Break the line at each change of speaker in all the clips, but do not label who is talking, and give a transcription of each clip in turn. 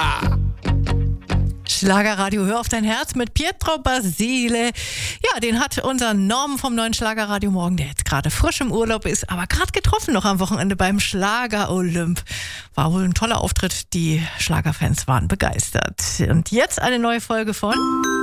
Schlagerradio, hör auf dein Herz mit Pietro Basile. Ja, den hat unser Norm vom neuen Schlagerradio Morgen, der jetzt gerade frisch im Urlaub ist, aber gerade getroffen noch am Wochenende beim Schlager-Olymp. War wohl ein toller Auftritt, die Schlagerfans waren begeistert. Und jetzt eine neue Folge von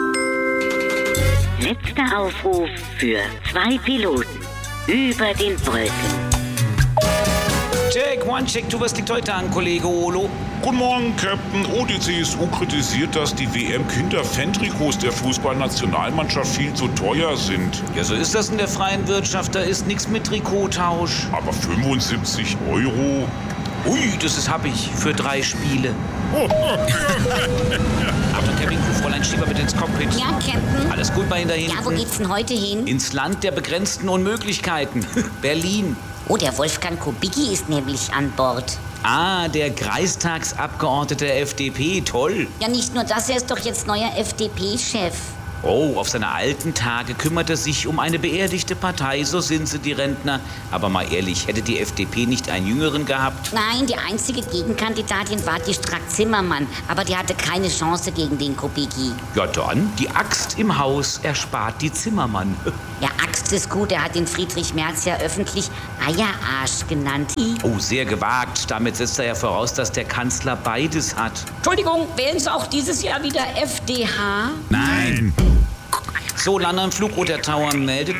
Letzter Aufruf für 2 Piloten über den Wolken.
Check, one check, was liegt heute an, Kollege Olo?
Guten Morgen, Captain. Oh, die CSU kritisiert, dass die WM-Kinder-Fan-Trikots der Fußballnationalmannschaft viel zu teuer sind.
Ja, so ist das in der freien Wirtschaft, da ist nichts mit Trikottausch.
Aber 75 Euro?
Ui, hab ich für 3 Spiele. Achtung, Cabin-Crew, Fräulein Schieber bitte ins Cockpit.
Ja, Captain.
Alles gut bei Ihnen da hinten?
Ja, wo geht's denn heute hin?
Ins Land der begrenzten Unmöglichkeiten. Berlin.
Oh, der Wolfgang Kubicki ist nämlich an Bord.
Ah, der Kreistagsabgeordnete der FDP, toll.
Ja, nicht nur das, er ist doch jetzt neuer FDP-Chef.
Oh, auf seine alten Tage kümmert er sich um eine beerdigte Partei, so sind sie, die Rentner. Aber mal ehrlich, hätte die FDP nicht einen Jüngeren gehabt?
Nein, die einzige Gegenkandidatin war die Strack-Zimmermann, aber die hatte keine Chance gegen den Kubicki.
Ja dann, die Axt im Haus erspart die Zimmermann.
Ja, Axt ist gut, er hat den Friedrich Merz ja öffentlich Eierarsch genannt.
Oh, sehr gewagt. Damit setzt er ja voraus, dass der Kanzler beides hat.
Entschuldigung, wählen Sie auch dieses Jahr wieder FDH?
Nein. So, Lande am Flugroter Tower meldet